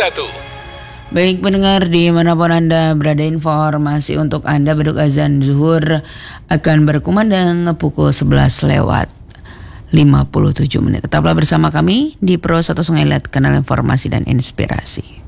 Baik pendengar dimanapun Anda berada, informasi untuk Anda beduk azan zuhur akan berkumandang pukul 11 lewat 57 menit. Tetaplah bersama kami di Pro 1 Sungai Liat, kanal informasi dan inspirasi.